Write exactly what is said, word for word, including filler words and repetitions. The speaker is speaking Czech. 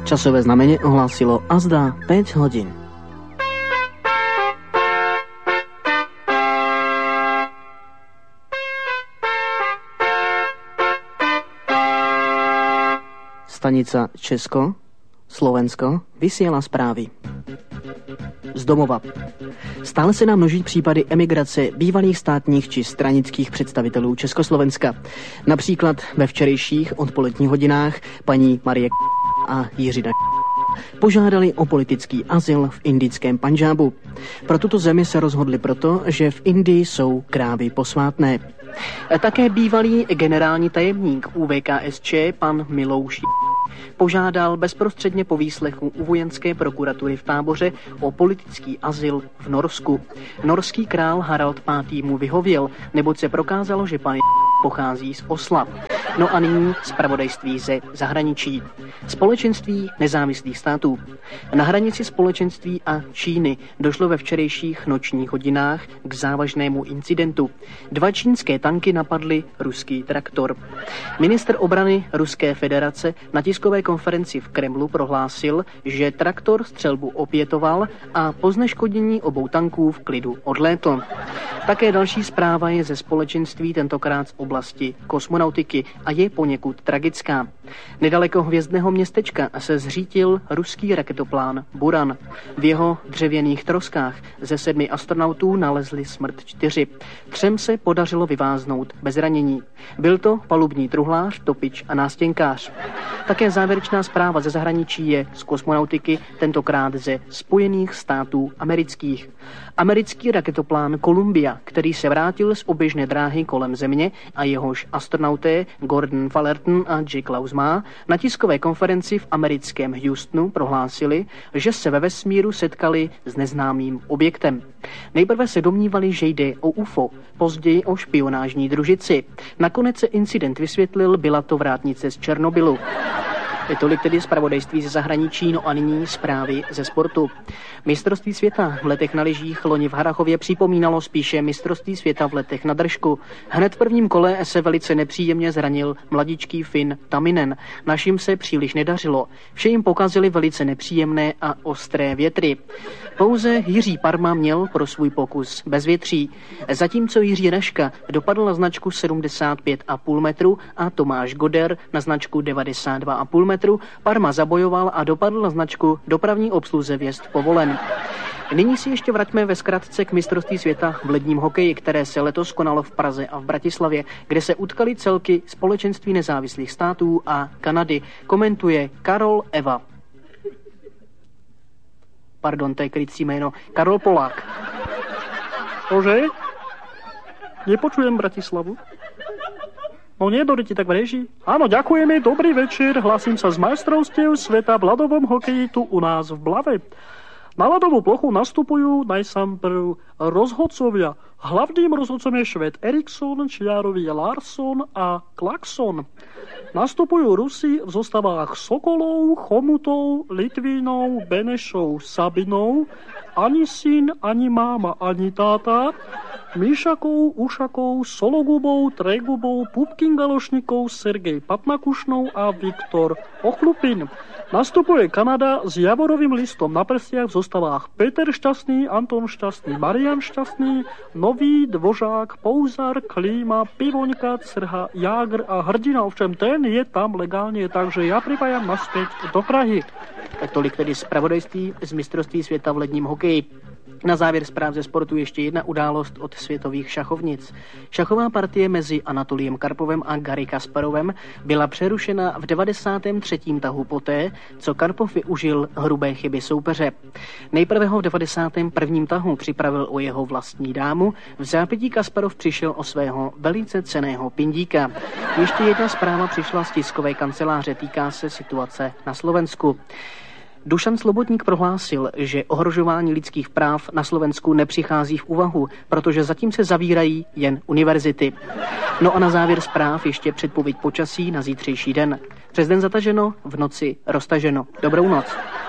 Časové znamenie ohlásilo azda päť hodín. Stanica Česko, Slovensko vysiela zprávy. Z domova. Stále se nám množí případy emigrace bývalých státních či stranických představitelů Československa. Například ve včerejších odpoledních hodinách paní Marie a Jiří požádali o politický azyl v indickém Pandžábu. Pro tuto zemi se rozhodli proto, že v Indii jsou krávy posvátné. Také bývalý generální tajemník U V K S Č pan Milouš požádal bezprostředně po výslechu u vojenské prokuratury v Táboře o politický azyl v Norsku. Norský král Harald pátý mu vyhověl, neboť se prokázalo, že pan pochází z Osla. No a nyní zpravodajství ze zahraničí. Společenství nezávislých států. Na hranici společenství a Číny došlo ve včerejších nočních hodinách k závažnému incidentu. Dva čínské tanky napadly ruský traktor. Ministr obrany Ruské federace na tiskové konferenci v Kremlu prohlásil, že traktor střelbu opětoval a po zneškodění obou tanků v klidu odlétl. Také další zpráva je ze společenství, tentokrát z oblasti kosmonautiky, a je poněkud tragická. Nedaleko hvězdného městečka se zřítil ruský raketoplán Buran. V jeho dřevěných troskách ze sedmi astronautů nalezli smrt čtyři. Třem se podařilo vyváznout bez ranění. Byl to palubní truhlář, topič a nástěnkář. Také závěrečná zpráva ze zahraničí je z kosmonautiky, tentokrát ze Spojených států amerických. Americký raketoplán Columbia, který se vrátil z oběžné dráhy kolem Země a jehož astronauté Gordon Fullerton a Jack Lausma na tiskové konferenci v americkém Houstonu prohlásili, že se ve vesmíru setkali s neznámým objektem. Nejprve se domnívali, že jde o U F O, později o špionážní družici. Nakonec se incident vysvětlil, byla to vrátnice z Černobylu. Je tolik tedy zpravodajství ze zahraničí, no a nyní zprávy ze sportu. Mistrovství světa v letech na lyžích loni v Harrachově připomínalo spíše mistrovství světa v letech na držku. Hned v prvním kole se velice nepříjemně zranil mladičký Finn Taminen. Našim se příliš nedařilo. Vše jim pokazili velice nepříjemné a ostré větry. Pouze Jiří Parma měl pro svůj pokus bezvětří. Zatímco Jiří Raška dopadl na značku sedmdesát pět a půl metru a Tomáš Goder na značku devadesát dva a půl metru, Parma zabojoval a dopadl na značku dopravní obsluze vjezd povolen. Nyní si ještě vraťme ve zkratce k mistrovství světa v ledním hokeji, které se letos konalo v Praze a v Bratislavě, kde se utkaly celky Společenství nezávislých států a Kanady. Komentuje Karol Eva. Pardon, to je krycí jméno. Karol Polák. Ože? Nepočujem Bratislavu. No nie, Doriti, tak v režii. Áno, ďakujeme, dobrý večer. Hlasím sa z majstrovstiev sveta v ľadovom hokeji tu u nás v Blave. Na ľadovú plochu nastupujú najsamprv rozhodcovia. Hlavným rozhodcom je Švéd Eriksson, Čiarovi Larsson a Klaxon. Nastupujú Rusi v zostavách Sokolov, Chomutov, Litvínov, Benešov, Sabinov, ani syn, ani máma, ani táta, Míšakov, Ušakov, Sologubov, Tregubov, Pupkin Galošnikov, Sergej Patnakušnov a Viktor Ochlupin. Nastupuje Kanada s Javorovým listom na prstiach v zostavách Peter Šťastný, Anton Šťastný, Marian Šťastný, Nový, Dvožák, Pouzar, Klíma, Pivoňka, Crha, Jágr a Hrdina. Ovšem ten je tam legálne, takže ja pripájam naspäť do Prahy. Tak tolik tedy zpravodajství z mistrovství světa v ledním hokeji. Na závěr zpráv ze sportu ještě jedna událost od světových šachovnic. Šachová partie mezi Anatoliem Karpovem a Garry Kasparovem byla přerušena v devadesátém třetím tahu poté, co Karpov využil hrubé chyby soupeře. Nejprve ho v devadesátém prvním tahu připravil o jeho vlastní dámu, v zápětí Kasparov přišel o svého velice cenného pindíka. Ještě jedna zpráva přišla z tiskové kanceláře, týká se situace na Slovensku. Dušan Slobodník prohlásil, že ohrožování lidských práv na Slovensku nepřichází v úvahu, protože zatím se zavírají jen univerzity. No a na závěr zpráv ještě předpověď počasí na zítřejší den. Přes den zataženo, v noci roztaženo. Dobrou noc.